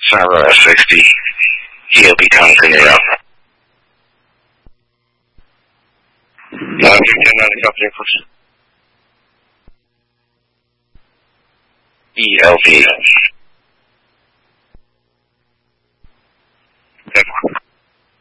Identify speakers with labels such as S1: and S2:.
S1: Bravo S60, ELB Thompson, you're out. 1090 company, please. ELB